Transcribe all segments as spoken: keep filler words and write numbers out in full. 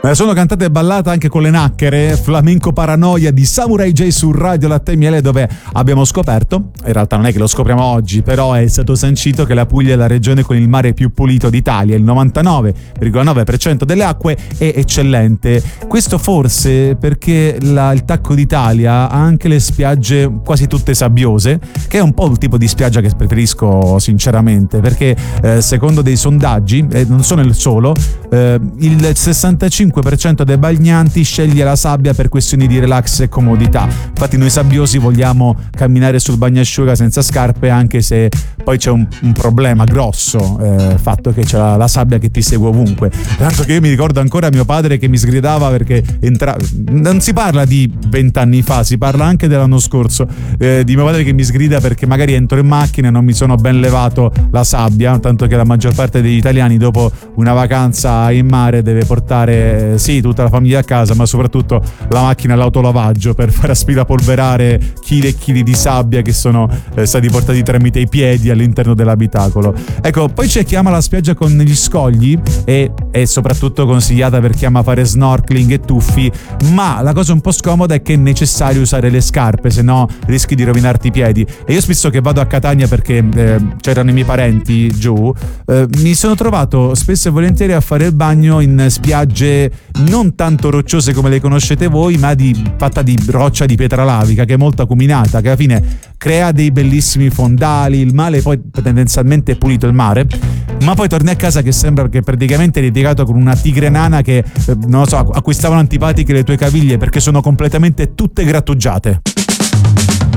Eh, sono cantate e ballate anche con le nacchere, Flamenco Paranoia di Samurai J su Radio Latte e Miele, dove abbiamo scoperto, in realtà non è che lo scopriamo oggi, però è stato sancito che la Puglia è la regione con il mare più pulito d'Italia, il novantanove virgola nove per cento delle acque è eccellente. Questo forse perché la, il Tacco d'Italia ha anche le spiagge quasi tutte sabbiose, che è un po' il tipo di spiaggia che preferisco sinceramente, perché eh, secondo dei sondaggi, e eh, non sono il solo, eh, il sessantacinque per cento dei bagnanti sceglie la sabbia per questioni di relax e comodità. Infatti noi sabbiosi vogliamo camminare sul bagnasciuga senza scarpe, anche se poi c'è un, un problema grosso, eh, il fatto che c'è la, la sabbia che ti segue ovunque. Tanto che io mi ricordo ancora mio padre che mi sgridava perché entra... non si parla di vent'anni fa, si parla anche dell'anno scorso, eh, di mio padre che mi sgrida perché magari entro in macchina e non mi sono ben levato la sabbia, tanto che la maggior parte degli italiani dopo una vacanza in mare deve portare sì, tutta la famiglia a casa, ma soprattutto la macchina all'autolavaggio per far aspirapolverare chili e chili di sabbia che sono eh, stati portati tramite i piedi all'interno dell'abitacolo. Ecco, poi c'è chi ama la spiaggia con gli scogli e è soprattutto consigliata per chi ama fare snorkeling e tuffi, ma la cosa un po' scomoda è che è necessario usare le scarpe, se no rischi di rovinarti i piedi. E io spesso che vado a Catania perché eh, c'erano i miei parenti giù, eh, mi sono trovato spesso e volentieri a fare il bagno in spiagge non tanto rocciose come le conoscete voi, ma di, fatta di roccia di pietra lavica, che è molto acuminata, che alla fine crea dei bellissimi fondali. Il mare poi tendenzialmente è pulito, il mare, ma poi torni a casa che sembra che praticamente eri litigato con una tigre nana che, eh, non lo so, a cui stavano antipatiche le tue caviglie perché sono completamente tutte grattugiate.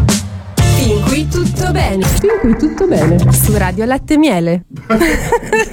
Fin qui tutto bene. Fin qui tutto bene. Su Radio Latte e Miele.